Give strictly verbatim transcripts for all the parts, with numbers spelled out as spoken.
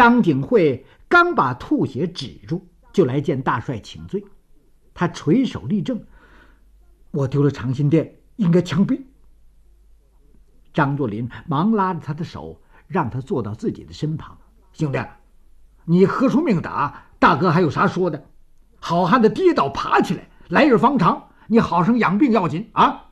张景惠刚把吐血止住，就来见大帅请罪。他垂手立正：“我丢了长辛店，应该枪毙。”张作霖忙拉着他的手，让他坐到自己的身旁：“兄弟，你喝出命打，大哥还有啥说的？好汉的跌倒爬起来，来日方长，你好生养病要紧啊！”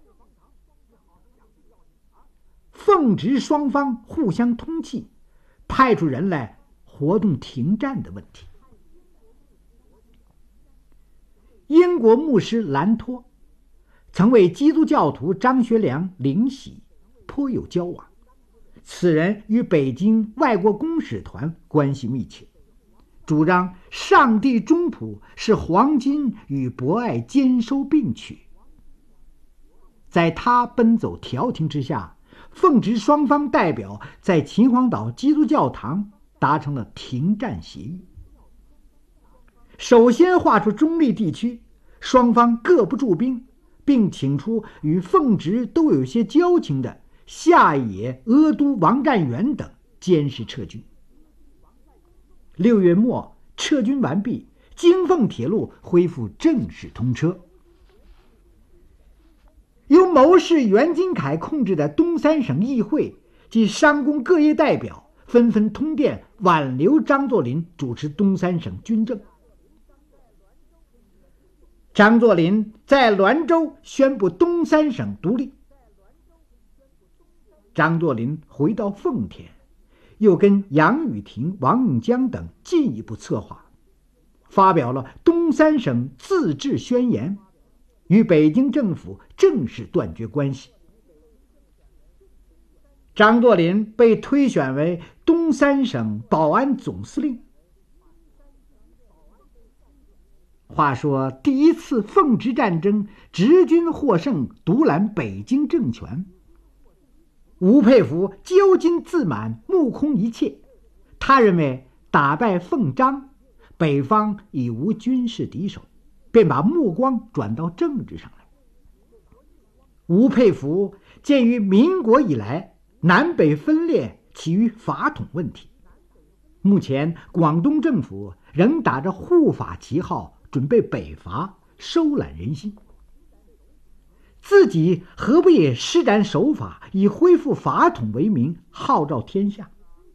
奉直双方互相通气，派出人来活动停战的问题。英国牧师兰托曾为基督教徒张学良灵洗颇有交往，此人与北京外国公使团关系密切，主张上帝中普是黄金与博爱兼收并取。在他奔走调停之下，奉直双方代表在秦皇岛基督教堂达成了停战协议。首先划出中立地区，双方各不驻兵，并请出与奉直都有些交情的下野阿都王占元等监视撤军。六月末撤军完毕，京奉铁路恢复正式通车。由谋士袁金凯控制的东三省议会及商工各业代表纷纷通电挽留张作霖主持东三省军政。张作霖在滦州宣布东三省独立。张作霖回到奉天，又跟杨雨婷、王永江等进一步策划，发表了东三省自治宣言，与北京政府正式断绝关系。张作霖被推选为东三省保安总司令。话说第一次奉直战争，直军获胜，独揽北京政权。吴佩孚骄矜自满，目空一切。他认为打败奉张，北方已无军事敌手，便把目光转到政治上来。吴佩孚鉴于民国以来南北分裂起于法统问题，目前广东政府仍打着护法旗号，准备北伐，收揽人心。自己何不也施展手法，以恢复法统为名，号召天下？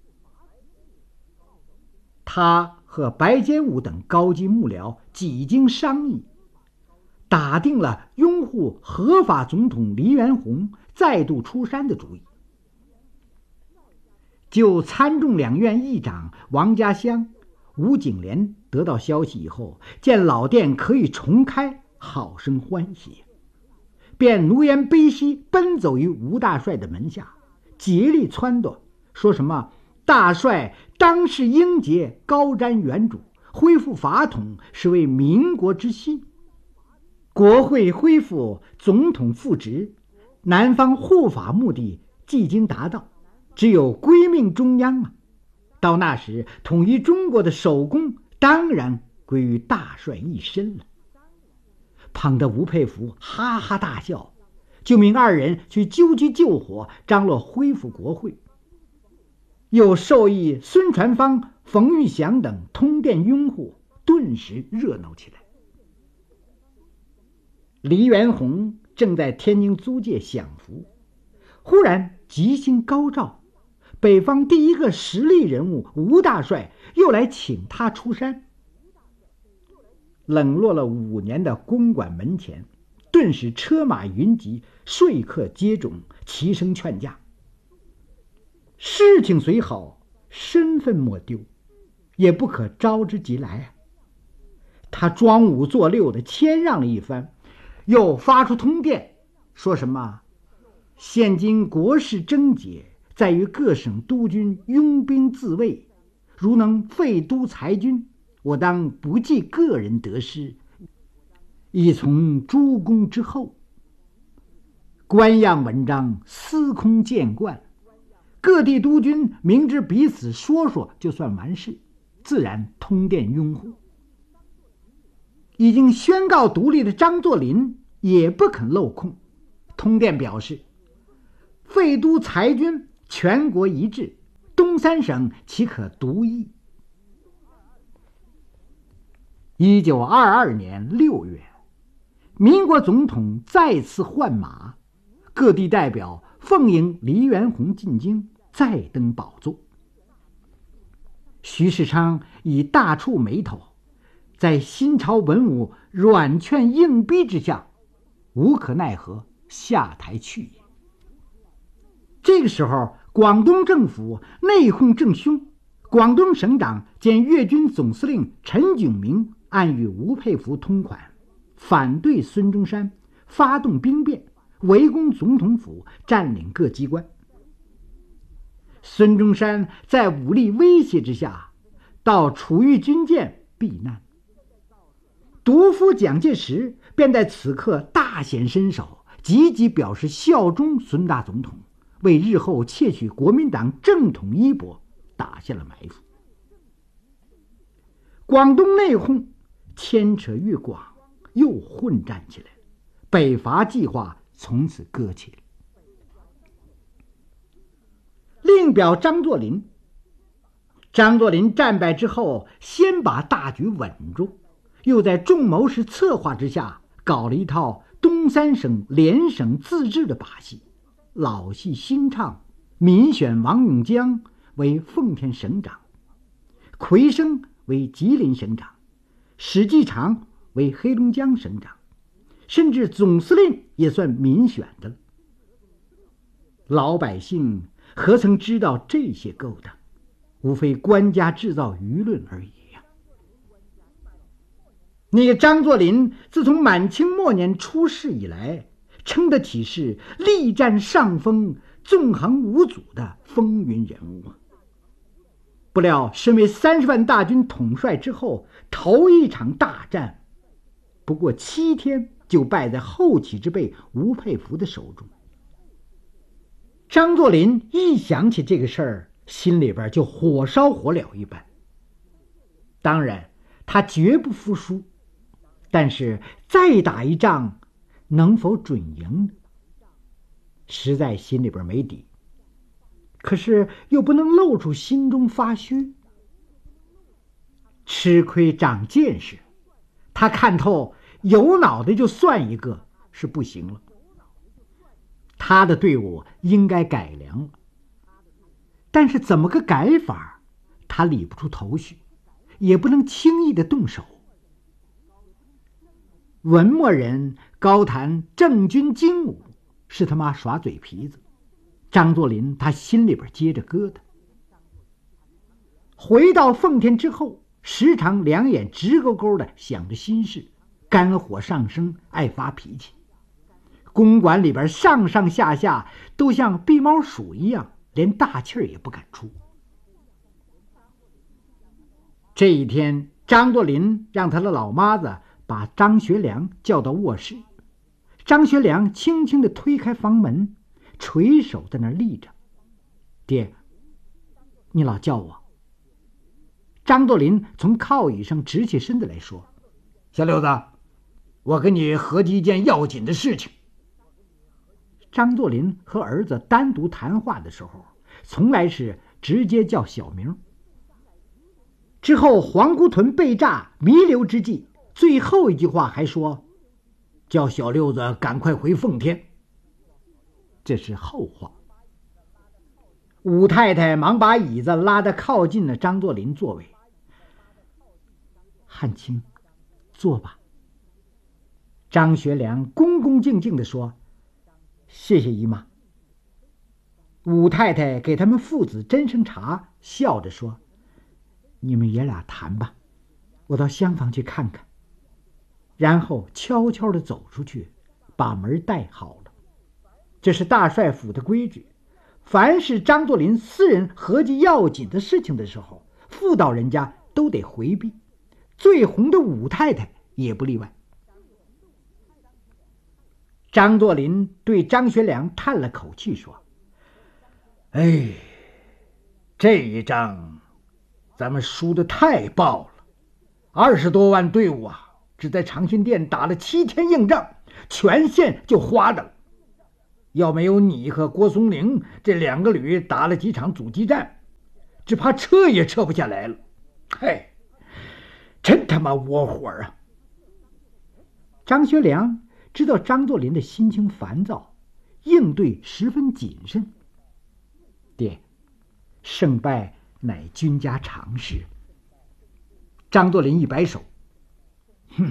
他和白坚武等高级幕僚几经商议，打定了拥护合法总统黎元洪再度出山的主意。就参众两院议长王家湘、吴景莲得到消息以后，见老店可以重开，好生欢喜，便奴颜卑膝奔走于吴大帅的门下，竭力撺掇，说什么大帅当世英杰，高瞻远瞩，恢复法统是为民国之心。国会恢复，总统复职，南方护法目的既经达到，只有归命中央啊！到那时，统一中国的首功当然归于大帅一身了。捧得吴佩孚哈哈大笑，就命二人去纠集救火，张罗恢复国会。又授意孙传芳、冯玉祥等通电拥护，顿时热闹起来。黎元洪正在天津租界享福，忽然吉星高照，北方第一个实力人物吴大帅又来请他出山。冷落了五年的公馆门前，顿时车马云集，说客接踵，齐声劝驾。事情虽好，身份莫丢，也不可招之即来啊！他装五作六的谦让了一番，又发出通电，说什么现今国事症结，在于各省督军拥兵自卫，如能废都裁军，我当不计个人得失，以从诸公之后。官样文章司空见惯，各地督军明知彼此说说就算完事，自然通电拥护。已经宣告独立的张作霖也不肯漏空，通电表示废都裁军，全国一致，东东三省岂可独议？一九二二年六月，民国总统再次换马，各地代表奉迎黎元洪进京，再登宝座。徐世昌以大触眉头，在新朝文武软劝硬逼之下，无可奈何下台去也。这个时候，广东政府内讧正凶，广东省长兼粤军总司令陈炯明暗与吴佩孚通款，反对孙中山，发动兵变，围攻总统府，占领各机关。孙中山在武力威胁之下，到楚豫军舰避难。独夫蒋介石便在此刻大显身手，积极表示效忠孙大总统，为日后窃取国民党正统衣钵打下了埋伏。广东内讧牵扯越广，又混战起来，北伐计划从此搁浅。另表张作霖，张作霖战败之后，先把大局稳住，又在众谋士策划之下，搞了一套东三省联省自治的把戏，老戏新唱，民选王永江为奉天省长，奎生为吉林省长，史继常为黑龙江省长，甚至总司令也算民选的了。老百姓何曾知道这些勾当，无非官家制造舆论而已呀、啊。那个张作霖自从满清末年出世以来，称得起是力占上风、纵横无阻的风云人物啊。不料身为三十万大军统帅之后，头一场大战不过七天就败在后起之辈吴佩孚的手中。张作霖一想起这个事儿，心里边就火烧火燎一般。当然他绝不服输，但是再打一仗能否准赢，实在心里边没底。可是又不能露出心中发虚，吃亏长见识，他看透有脑袋就算一个是不行了，他的队伍应该改良了。但是怎么个改法，他理不出头绪，也不能轻易的动手。文末人高谈郑军精武，是他妈耍嘴皮子，张作霖他心里边接着疙瘩。回到奉天之后，时常两眼直勾勾的想着心事，肝火上升，爱发脾气。公馆里边上上下下都像避猫鼠一样，连大气儿也不敢出。这一天，张作霖让他的老妈子把张学良叫到卧室。张学良轻轻地推开房门，垂手在那儿立着。爹，你老叫我。张作霖从靠椅上直起身子来说：小六子，我跟你合计一件要紧的事情。张作霖和儿子单独谈话的时候，从来是直接叫小名。之后黄姑屯被炸弥留之际，最后一句话还说叫小六子赶快回奉天，这是后话。武太太忙把椅子拉得靠近了张作霖座位。汉卿，坐吧。张学良恭恭敬敬地说：谢谢姨妈。武太太给他们父子斟声茶，笑着说：你们爷俩谈吧，我到厢房去看看。然后悄悄地走出去，把门带好了。这是大帅府的规矩，凡是张作霖私人合计要紧的事情的时候，妇道人家都得回避，最红的武太太也不例外。张作霖对张学良叹了口气说：哎，这一仗咱们输得太暴了，二十多万队伍啊，只在长辛店打了七天硬仗，全线就花的了。要没有你和郭松龄这两个旅打了几场阻击战， 只怕撤也撤不下来了。嘿，真他妈窝火啊！张学良知道张作霖的心情烦躁，应对十分谨慎。爹，胜败乃君家常事。张作霖一摆手，哼，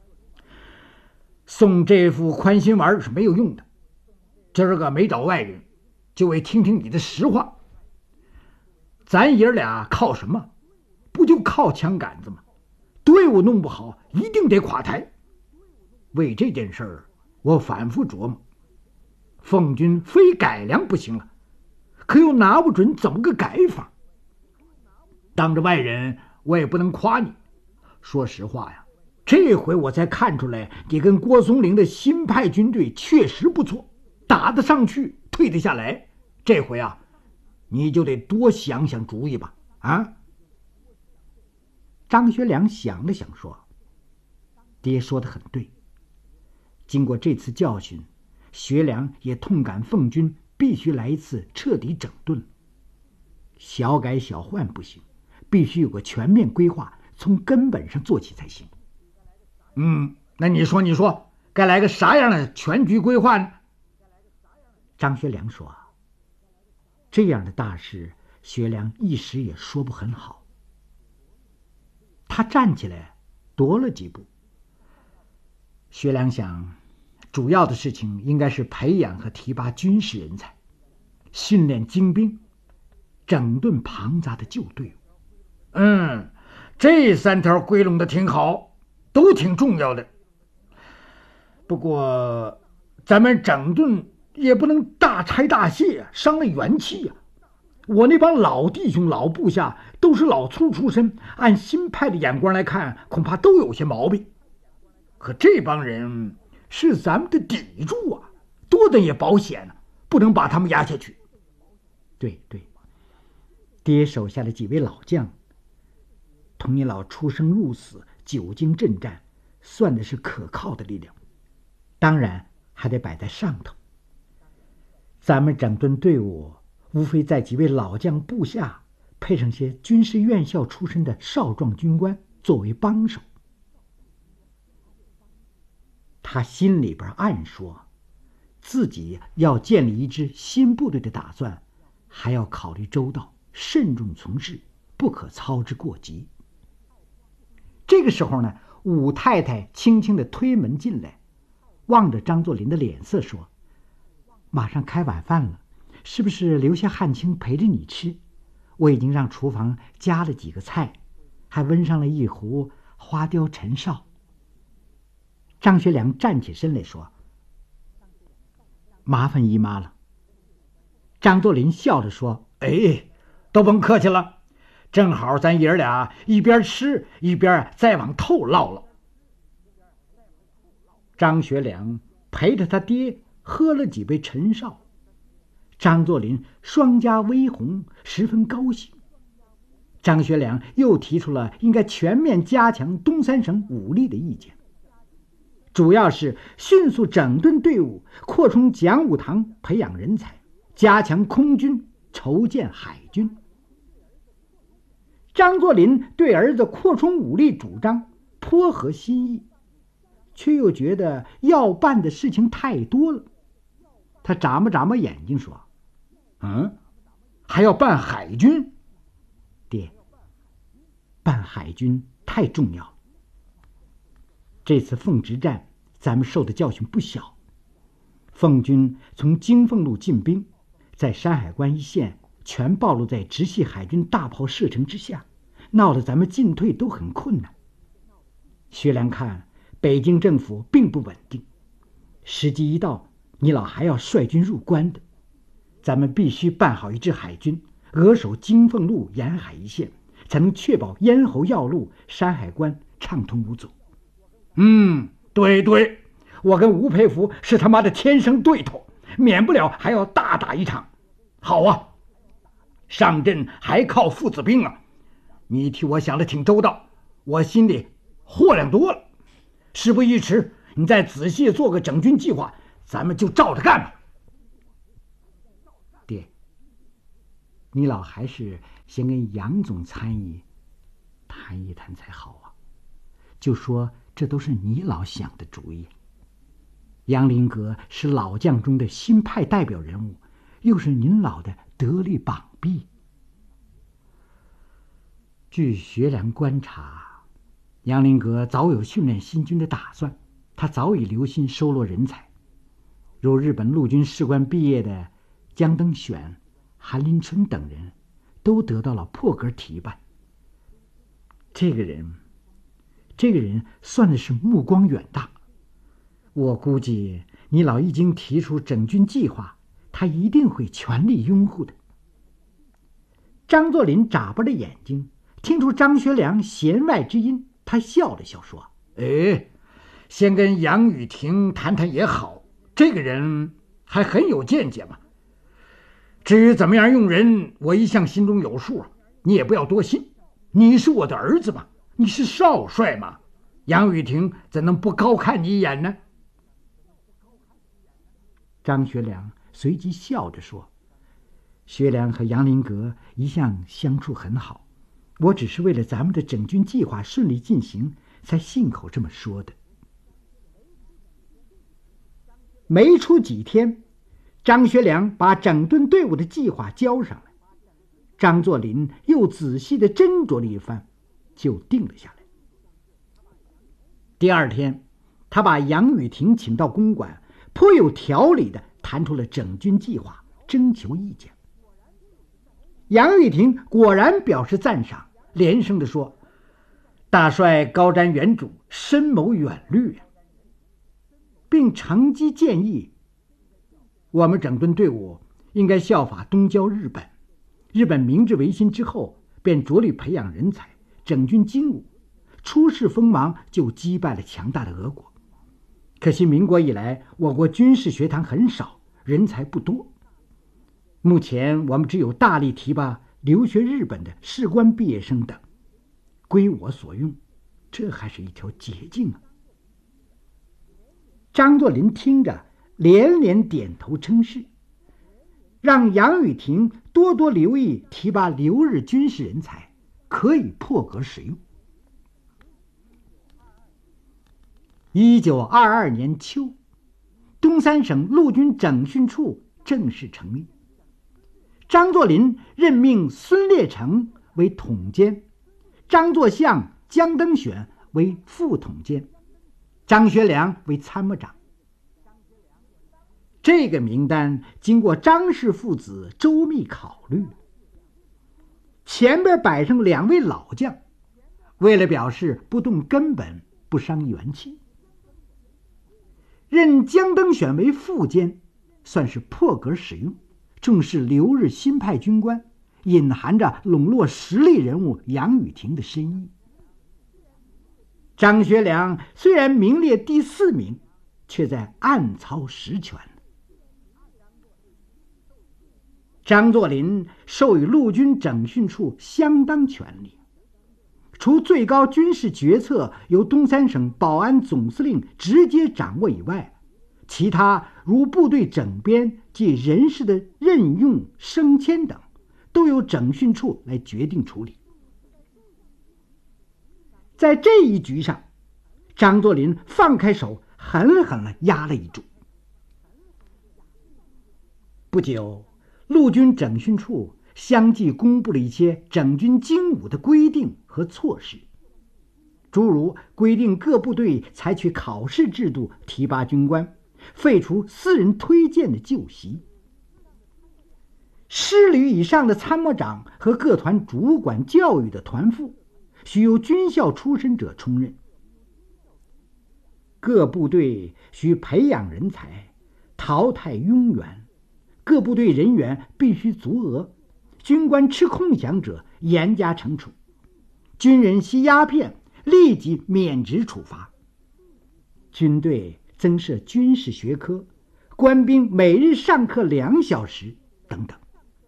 送这副宽心丸是没有用的。今儿个没找外人，就为听听你的实话。咱爷俩靠什么？不就靠枪杆子吗？队伍弄不好，一定得垮台。为这件事儿，我反复琢磨，奉军非改良不行了，可又拿不准怎么个改法。当着外人，我也不能夸你。说实话呀，这回我才看出来，你跟郭松龄的新派军队确实不错，打得上去，退得下来。这回啊，你就得多想想主意吧，啊？张学良想了想说：“爹说得很对。经过这次教训，学良也痛感奉军必须来一次彻底整顿。小改小换不行，必须有个全面规划，从根本上做起才行。”嗯，那你说，你说该来个啥样的全局规划呢？张学良说：“这样的大事，学良一时也说不很好。”他站起来，踱了几步。学良想，主要的事情应该是培养和提拔军事人才，训练精兵，整顿庞杂的旧队伍。嗯，这三条归拢的挺好，都挺重要的。不过，咱们整顿也不能大拆大卸，伤了元气呀。我那帮老弟兄、老部下都是老粗出身，按新派的眼光来看，恐怕都有些毛病。可这帮人是咱们的砥柱啊，多的也保险呢、啊，不能把他们压下去。对对，爹手下的几位老将，同你老出生入死，久经阵战，算的是可靠的力量。当然还得摆在上头。咱们整顿队伍，无非在几位老将部下配上些军事院校出身的少壮军官作为帮手。他心里边暗说，自己要建立一支新部队的打算，还要考虑周到，慎重从事，不可操之过急。这个时候呢，武太太轻轻地推门进来，望着张作霖的脸色说：“马上开晚饭了，是不是留下汉卿陪着你吃？我已经让厨房加了几个菜，还温上了一壶花雕陈绍。”张学良站起身来说：“麻烦姨妈了。”张作霖笑着说：“哎，都甭客气了，正好咱爷俩一边吃一边再往透唠唠。”张学良陪着他爹喝了几杯陈绍，张作霖双颊微红，十分高兴。张学良又提出了应该全面加强东三省武力的意见，主要是迅速整顿队伍，扩充讲武堂，培养人才，加强空军，筹建海军。张作霖对儿子扩充武力主张颇合心意，却又觉得要办的事情太多了。他眨巴眨巴眼睛说：“嗯，还要办海军？爹，办海军太重要了。这次奉直战，咱们受的教训不小。奉军从京凤路进兵，在山海关一线全暴露在直系海军大炮射程之下，闹得咱们进退都很困难。薛良看北京政府并不稳定，时机一到，你老还要率军入关的，咱们必须办好一支海军，扼守京凤路沿海一线，才能确保咽喉要路、山海关畅通无阻。”嗯，对对，我跟吴佩孚是他妈的天生对头，免不了还要大打一场。好啊，上阵还靠父子兵啊！你替我想的挺周到，我心里豁亮多了。事不宜迟，你再仔细做个整军计划，咱们就照着干吧。爹， 你老还是先跟杨总参议谈一谈才好啊。就说这都是你老想的主意。杨林阁是老将中的新派代表人物，又是您老的得力膀臂。据学良观察，杨林阁早有训练新军的打算，他早已留心收罗人才，如日本陆军士官毕业的江登选、韩林春等人，都得到了破格提拔。这个人，这个人算的是目光远大。我估计你老一经提出整军计划，他一定会全力拥护的。张作霖眨巴着眼睛，听出张学良弦外之音，他笑了笑说：“哎，先跟杨雨婷谈谈也好，这个人还很有见解嘛。至于怎么样用人，我一向心中有数啊，你也不要多心。你是我的儿子嘛，你是少帅嘛，杨雨婷怎能不高看你一眼呢？”张学良随即笑着说：“学良和杨林阁一向相处很好，我只是为了咱们的整军计划顺利进行，才信口这么说的。”没出几天，张学良把整顿队伍的计划交上来，张作霖又仔细地斟酌了一番，就定了下来。第二天，他把杨雨婷请到公馆，颇有条理地谈出了整军计划，征求意见。杨雨婷果然表示赞赏，连声地说：“大帅高瞻远瞩，深谋远虑啊！”并乘机建议，我们整顿队伍应该效法东交日本。日本明治维新之后，便着力培养人才，整军精武，出世锋芒，就击败了强大的俄国。可惜民国以来，我国军事学堂很少，人才不多。目前我们只有大力提拔留学日本的士官毕业生等，归我所用，这还是一条捷径啊！张作霖听着，连连点头称是，让杨雨婷多多留意提拔留日军事人才，可以破格使用。一九二二年秋，东三省陆军整训处正式成立。张作霖任命孙烈成为统监，张作相、江登选为副统监，张学良为参谋长。这个名单经过张氏父子周密考虑，前边摆上两位老将，为了表示不动根本，不伤元气。任江登选为副监，算是破格使用，重视留日新派军官，隐含着笼络实力人物杨雨婷的深意。张学良虽然名列第四名，却在暗操实权。张作霖授予陆军整训处相当权力，除最高军事决策由东三省保安总司令直接掌握以外，其他如部队整编及人事的任用升迁等，都由整训处来决定处理。在这一局上，张作霖放开手，狠狠地压了一注。不久，陆军整训处相继公布了一些整军精武的规定和措施，诸如规定各部队采取考试制度提拔军官，废除私人推荐的旧习，师旅以上的参谋长和各团主管教育的团副须由军校出身者充任，各部队需培养人才，淘汰庸员，各部队人员必须足额，军官吃空饷者严加惩处，军人吸鸦片立即免职处罚。军队增设军事学科，官兵每日上课两小时等等。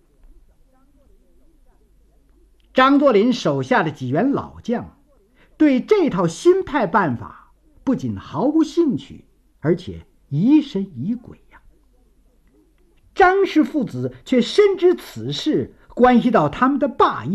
张作霖手下的几员老将对这套新派办法不仅毫无兴趣，而且疑神疑鬼呀。张氏父子却深知此事关系到他们的霸业。